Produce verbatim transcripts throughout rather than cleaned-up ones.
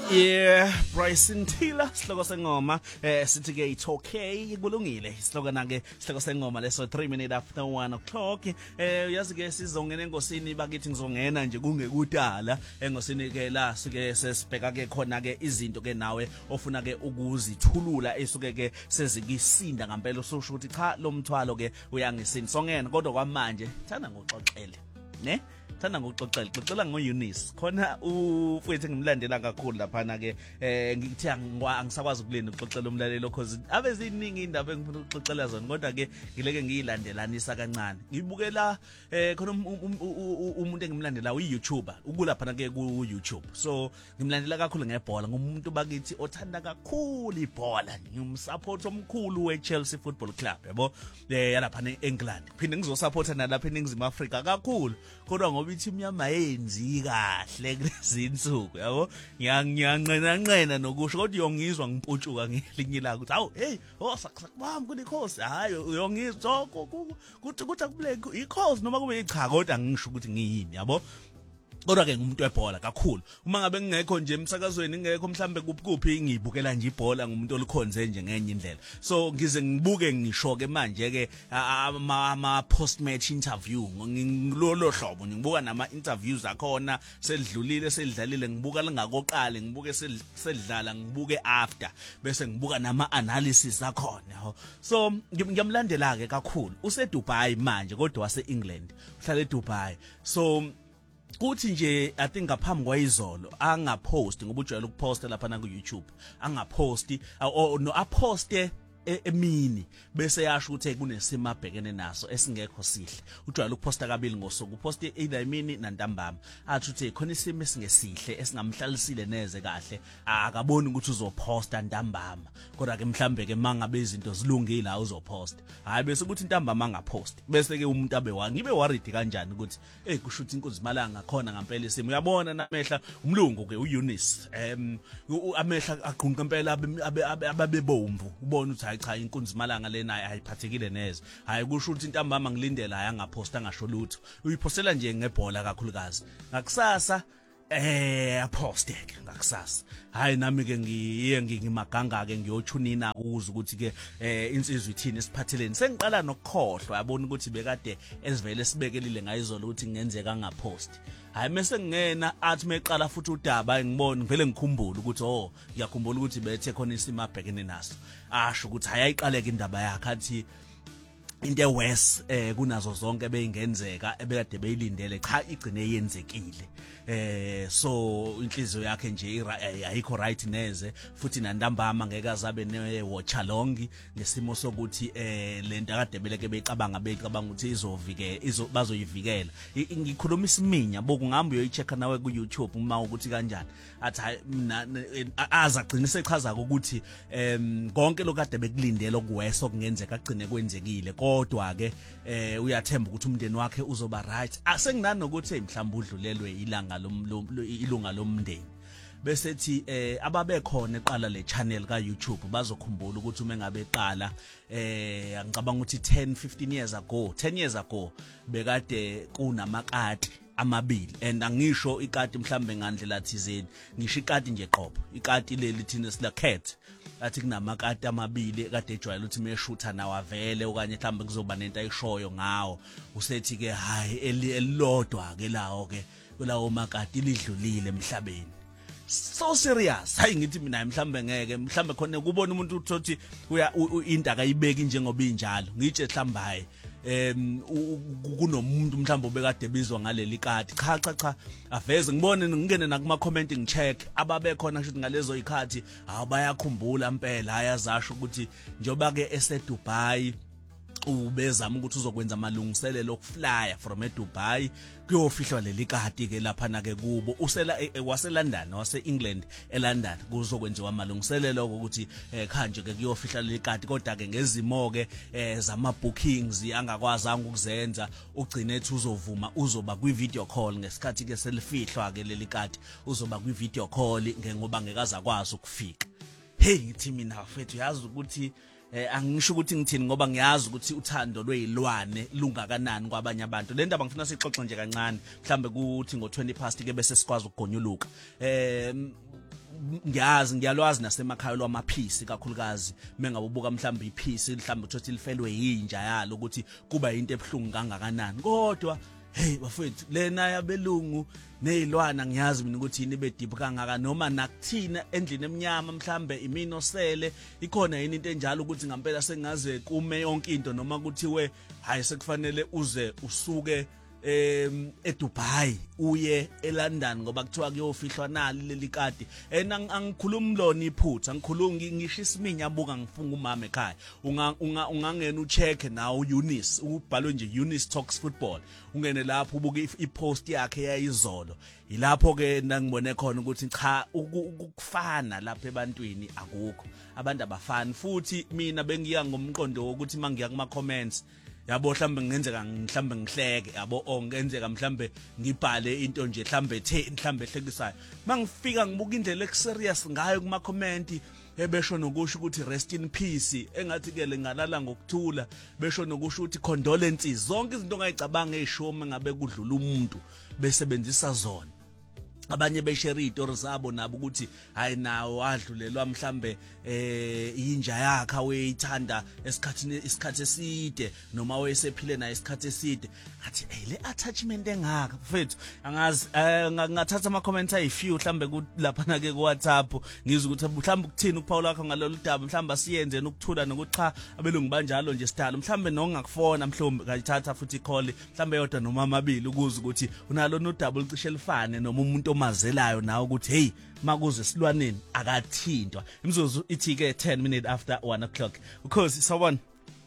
Yeah, Bryson Tiller sihloko sengoma eh sithi ke it's okay kulungile isihloko na ke sihloko sengoma leso three minutes after one o'clock eh uyazi ke sizongena engosini bakithi ngizongena nje kungekudala engosini ke la sike sesibheka ke khona ke izinto ke nawe ofuna ke ukuzithulula esuke ke sezikisinda ngempela usho ukuthi cha lo mthwalo ke uyangisini songena kodwa kwamanje thana ngoxoxele ne thanda ngokuxoxela xoxela ngoEunice khona ufethu ngimlandela kakhulu lapha na ke eh ngithi angisakwazi ukulenda ukuxoxela umlalelo cause abeziningi indaba engifuna ukuxoxela zona kodwa ke ngileke ngiyilandelanisa kancane ngibukela eh khona umuntu engimlandela uYouTuber ukulapha na ke ku YouTube so ngimlandela kakhulu ngebhola ngumuntu bakithi othanda kakhulu ibhola ngumsupport omkhulu weChelsea Football Club yabo eh yalapha eEngland phinde ngizosupporta nalapha eNingizimu Afrika kakhulu kodwa ngoba ithi umnyama yenzi kahle kulezi insuku yabo ngiyanqena nqena nokusho kodwa uyongizwa ngimputshuka ngelinye la ukuthi awu hey oh sakwami kunikhosi hayi uyongizwa kuthi kuthi akubule ikhosi noma kube icha kodwa ngisho ukuthi ngiyini yabo kodwa ke ngumuntu webhola kakhulu uma ngabe ngingekho nje emsakazweni ngekho mhlambe kuphi ngibukela nje ibhola ngumuntu olikhonze nje ngenye indlela so ngize ngibuke ngisho ke manje ke ama post match interview ngilolo hlobo ngibuka nama interviews akhona selidlulile selidlalile ngibuka lingakoqala ngibuke selidlala ngibuke after bese ngibuka nama analysis akhona so ngiyamlandela ke kakhulu use Dubai manje kodwa wase England uhlala eDubai so kuthi nje I think ngaphambi kwayizolo angapost ngoba ujwayele ukuposta lapha na ku YouTube angaposti no aposte emini bese yasho ukuthi kunesimo abhekene naso esingekho sihle ujwayele ukuposta kabili ngosuku uposte either emini nantambama athi uthi khona isimo esingesihle esingamhlalisile neze kahle akaboni ukuthi uzoposta ntambama kodwa ke mhlambe ke mangabe izinto zilungile la uzoposta hayi bese ukuthi ntambama angaposti bese ke umuntu abe wa ngibe worried kanjani ukuthi hey kusho ukuthi inkunzi malanga khona ngempela isimo uyabona namehla umlungu ke uEunice em amehla aqhunqa impela ababebomvu ubona ukuthi cha inkunzi malanga lena ayiphathekile neze hayi kusho ukuthi intambama ngilindela ayangaposta ngasho lutho uyipostela nje ngebhola kakhulukazi ngakusasa eh aposte ke ngakusasa hayi nami ke ngiye ngingimaganga ke ngiyothunina ukuze ukuthi ke eh insizwe ithini esiphatheleni sengiqala nokukhohlwa yabona ukuthi bekade esivele sibekelile ngayizolo ukuthi ngenzeka ngapost hayi mase ngena athi meqala futhi udaba ngibona ngivele ngikhumbula ukuthi oh ngiyakhumbula ukuthi bethe khona isimo abhekene naso asho ukuthi hayayiqaleke indaba yakhe athi into ewes eh kunazo zonke beyingenzeka ebekade beyilindele cha igcine yenzekile eh so inhliziyo yakhe nje ayikho right neze futhi nantambama ngeke azabe ne watch along ngesimo sokuthi eh lento akade beleke beyicabanga beyicabanga ukuthi izovike bazoyivikela ngikhuluma isiminya bokungihamba uyoyichecka nawe ku YouTube uma ukuthi kanjani athi aza gcina sechaza ukuthi em konke lokade bekulindele okuwesa okungenzeka agcine kwenzekile kodwa ke eh uyathemba ukuthi umndeni wakhe uzoba right asenginani nokuthi mhlawumbe udlulelwe ilanga ilunga lomndeni bese thi eh ababekhona eqala le channel ka YouTube bazokhumbula ukuthi uma ngabe eqala eh ngicabanga ukuthi ten fifteen years ago ten years ago bekade kunamakati amabili and angisho ikati mhlambe ngandlela thizeni ngisho ikati nje qopho ikati leli thina sila cat athi kunamakati amabili kade ejwayele ukuthi meshutha nawa vele okanye mhlambe kuzoba nento ayishoyo ngawo usethi ke hayi elilodwa ke lawo ke kulawo makati lidlulile emhlabeni so serious hayi ngithi mina mhlambe ngeke mhlambe khona kubona umuntu uthi uya into akayibeki njengoba injalo ngitshe mhlambe hayi em kunomuntu mhlawumbe obekade bizwa ngaleli kati cha cha cha aveze ngibone ngingene nakuma comment ngicheck ababe khona ngisho ngalezo ikhathi abayakhumbula impela ayazasho ukuthi njoba ke ese Dubai ubezama ukuthi uzokwenza amalungiselelo okuflya from eDubai kuyofihlwa leli kati ke lapha na ke kubo usela wase London wase England eLondon kuzokwenziwa amalungiselelo ukuthi khanje ke kuyofihla leli kati kodwa ke ngezimo ke zama bookings angakwazanga ukuzenza ugcine ethi uzovuma uzoba kwi video call ngesikhathi ke selifihlwa ke leli kati uzoba kwi video call ngoba ngekaza kwazi ukufika hey ngithi mina mfethu yazi ukuthi eh angisho ukuthi ngithini ngoba ngiyazi ukuthi uthando lweyilwane lungakanani kwabanye abantu le ndaba ngifuna sixoxe nje kancane mhlambe kuthi ngo twenty past ke bese sikwazi ukugonyuluka eh ngiyazi ngiyalwazi nasemakhaya lwamaphisi kakhulukazi mengabe ubuka mhlawumbe iphisi mhlawumbe uthothi lifelwe yinja yalo ukuthi kuba into ebhlungu kangakanani kodwa hey bafethu lena yabelungu nezilwana ngiyazi mina ukuthi yini bediphi kangaka noma nakuthina endlini eminyama mhlambe imini osele ikhona yini into enjalo ukuthi ngempela sengaze kume yonke into noma kuthiwe hayi sekufanele uze usuke em eDubai uye eLondon ngoba kuthiwa kuyofihlwa nali leli kadi ena angikhuluma umloni iphutha ngikhulunga ngisho isiminya abuka ngifunga umama ekhaya unga ungangena ucheck nawo Eunice ubhalwe nje Eunice Talks Football ungene lapho ubuka ipost yakhe yayizolo ilapho ke ngibone khona ukuthi cha ukufana lapha ebantwini akukho abantu abafani futhi mina bengiya ngomqondo wokuthi mangiya kuma comments yabo mhlambe ngenzeka mhlambe ngihleke yabo ongenzeka mhlambe ngibhale into nje mhlambe the mhlambe ehlekisayo mangifika ngibuka indlela ekuserious ngayo kuma comment ebesho nokusho ukuthi rest in peace engathi ke lengalala ngokuthula besho nokusho ukuthi condolences zonke izinto ongayicabanga ezishome ngabe kudlula umuntu besebenzisa zona abanye beshare izitori zabo nabo ukuthi hayi nawo adlulelwa mhlambe eh inja yakhe weyithanda esikhathini isikhathi eside noma wayesephile naye isikhathi eside athi hey le attachment engaka mfethu angazi ngathatha ama comments ayi few mhlambe lapha na ke ku WhatsApp ngizwe ukuthi mhlambe ukuthini kuPaul wakho ngalolu daba mhlambe asiyenze nokuthula nokuthi cha abelungu banjalo nje sidalo mhlambe nongakufona mhlombe kayithatha futhi call mhlambe yodwa noma amabili ukuze ukuthi unalo no double cishe lifane noma umuntu mazelayo nawe ukuthi hey makuze silwaneni akathintwa imzuzu ithi ke ten minutes after one o'clock ukhosi sawona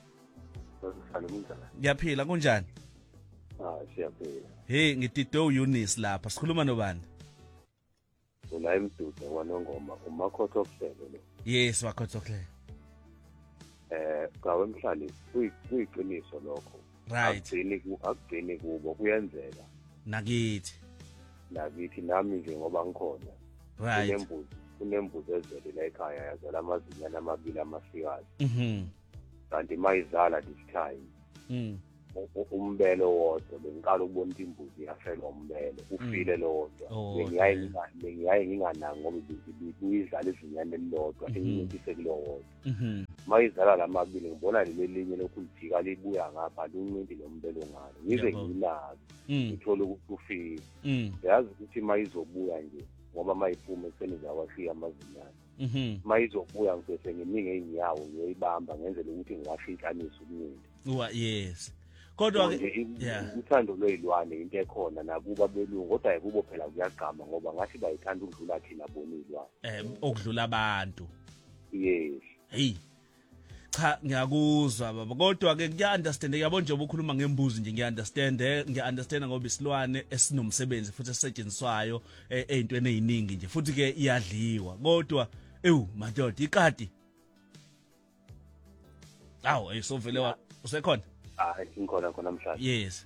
ngiyaphila kunjani ah siyaphila hey ngitido Eunice lapha sikhuluma nobani una imdude wanongoma umakhotho kuhlelo lo yes wakhotho kuhlelo eh kawe mhlali kuyiqiniso lokho right agcini ku agcini kubo kuyenzeka nakithi nakithi nami nje ngoba ngikhona right kunembuzi kunembuzi ezele la ekhaya yazela amazinyana amabili amasikazi mhm kanti mayizala this time mhm umbelo wodwa bengiqala ukubona imbuzi yafelwa umbelo ufile lodwa bengiyaye bengiyaye ngingananga ngoba ibizala izinyane elilodwa enye sekulo wodwa mhm mayizala lamabili ngibona leli linye lokulijika libuya ngapha lunqindi lombelo ngalo ngize ngilazi ngithola ukuthi ufile yazi ukuthi mayizobuya nje ngoba mayiphuma ekseni zawashiya amazinyane mhm mayizobuya ngibese ngininge inyawo ngiyoyibamba ngenzele ukuthi ngingashikhanisa ukuningi uwa yes kodwa ke yeah uthando lwezilwane into ekhona nakuba belungu kodwa ayikubo phela kuyagqama ngoba ngathi bayithanda ukudlula thina bonizwane eh okudlula abantu yes hey cha ngiyakuzwa baba kodwa ke kuya understand yabo nje obukhuluma ngembuzi nje ngiya understand ngiya understand ngoba isilwane esinomsebenzi futhi esisetshenziswayo ezintweni eziningi nje futhi ke iyadliwa kodwa ewu madoda ikati awu ayisovele usekhona hayi inkhona khona namhlanje yes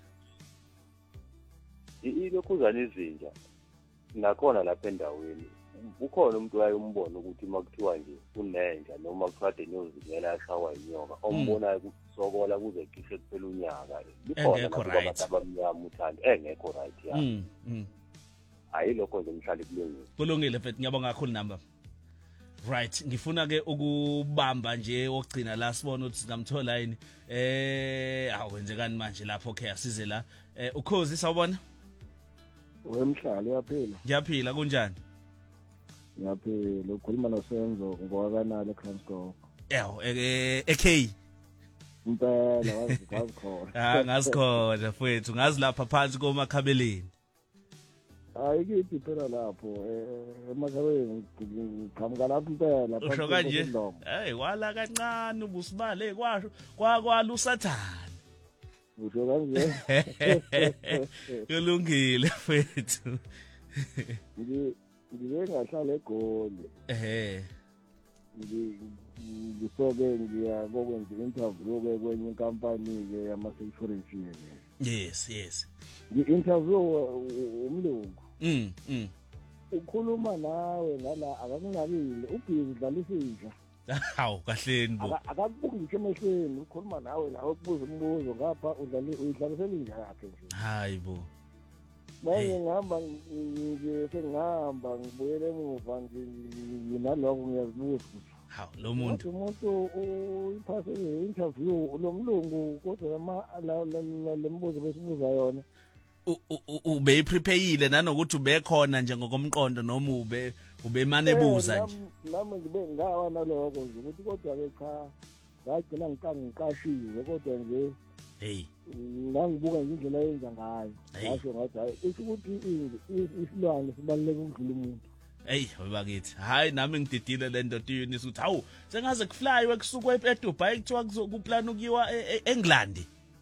ilokhuzana izinja nakhona lapha endaweni ukhona umuntu wayeyombona ukuthi makuthiwa nje unenja noma kuthiwa niyozingela yashawa inyoka ombonayo ukuthi sokola kuze cishe kuphela unyaka likhona abantu abamnyama uthanda engekho right ya mhm hayi lokho nje mhlali kulungile kulungile mfethu ngiyabonga kakhulu namba right ngifuna ke ukubamba nje okugcina la sibona ukuthi singamthola yini eh awenzekani manje lapho okay asize la eh ukhozi sawubona wemhlali yaphila ngiyaphila kunjani yaphila ukhuluma noSenzo ngwakanalo eKranskop yebo ek impela wazi khona ah ngasikhona mfethu ngazi lapha phansi komakhabeleni hayi kithi phela lapho emakhabeni qhamuka lapho impela usho kanje hey wala kancane ubusibale kwasho kwakwala usathana usho kanje kulungile mfethu ngi ngike ngahlala eGoli ehe ngisoke ngiyabokwenza interview ke kwenye inkampani ke yama security yes yes ngi-interview umlungu mm mm ukhuluma nawe ngala akangingabile ubhizi dlalisa inja hawu kahleni bo akabuki ngisho emehlweni ukhuluma nawe nawe ukubuza umbuzo ngapha udlali uyidlalisela inja yakhe nje hayi bo manje ngihamba nje sengihamba ngibuyele emuva nginalokho ngiyazibuza hawu lo muntu umuntu uyiphase interview lo mlungu kodwa lama lembuzo besibuza yona ube prepareile nanokuthi ubekhona nje ngokomqondo noma ube ubemane buza nje nami ngibe ngawa naloko nje ukuthi kodwa ke cha ngagcina ngiqashiwe kodwa nje hey nangibuka indlela yenza ngayo ngasho ngathi hayi ukuthi isilwane sibaluleke ukudlula umuntu hey bakithi hayi nami ngididile le nto tiyini ukuthi hawu sengaze kuflywe kusukwe eDubai kuthiwa kuplan ukuyiwa eEngland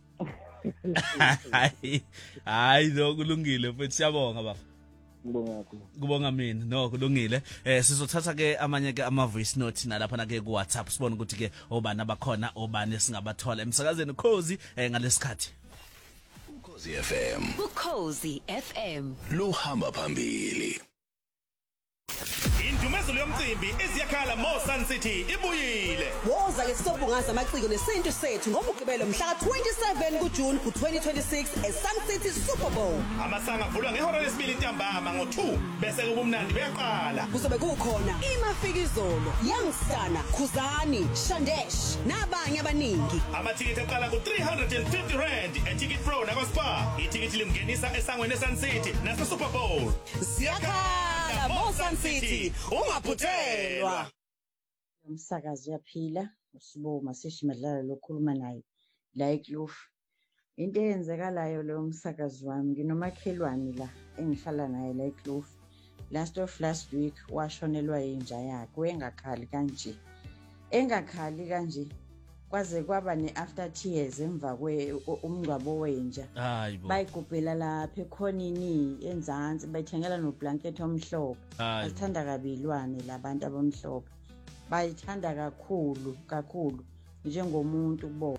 hayi hayi lo kulungile mfethu siyabonga baba ngibonga kakhulu kubonga mina no kulungile eh sizothatha ke amanye ke ama voice note nalapha na ke ku WhatsApp sibone ukuthi ke obani abakhona obani singabathola emsakazweni Khosi ngalesikhathi Khosi F M Khosi F M luhamba phambili Indumezelo yomcimbi eziyakhala Mo Sun City ibuyile. Woza ke sobungaza amaciko nesintu sethu ngomgqibelo mhla twenty-seven kuJune ku twenty twenty-six eSun City Super Bowl. Amasanga avulwa ngehora lesibili ntambama ngo two bese kubumnandi beyaqala. Kuzobe kukhona iMafikizolo, Youngsana, Khuzani, Shandesh nabanye abaningi. Amathiketi aqala ku three hundred fifty rand eTicket Pro nakwa Spa. Itiketi lingenisa esangweni eSun City nase Super Bowl. Siyakhala Mo Sun City ungaphuthelwa. Umsakazi uyaphila usibo masishi madlala lokhuluma naye la eKloof. Into eyenzekalayo lo msakazi wami nginomakhelwane la engihlala naye la eKloof. Last of last week washonelwa inja yakhe wengakhali kanje. Engakhali kanje kwaze kwaba neafter tears emva kwe umngcwabo wenja. Hayibo. Bayigubhela lapha ekhonini enzansi bayithengela no blanket omhlophe. Bathanda kabilwane labantu abamhlophe. Bayithanda kakhulu kakhulu njengomuntu kubo.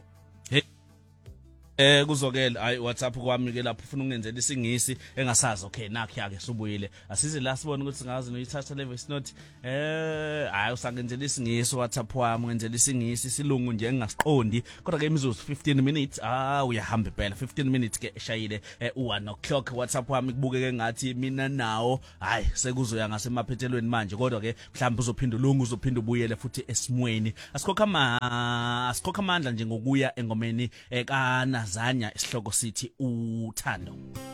Eh kuzokela hayi WhatsApp kwami ke lapho ufuna ungenzela isingisi engasazi okay nakho yake subuyile asize la sibone ukuthi singazi noyithatha le voice note eh hayi usangenzela isingisi WhatsApp wami ngenzela isingisi silungu nje engasiqondi kodwa ke imizuzu fifteen minutes ah uyahamba phela fifteen minutes ke eshayile u one o'clock WhatsApp wami kubukeke ngathi mina nawo hayi sekuzoya ngasemaphethelweni manje kodwa ke mhlawumbe uzophinda ulungu uzophinda ubuyele futhi esimweni asikhokha ama asikhokha amandla nje ngokuya engomeni ekana Zanya isihloko sithi uthando.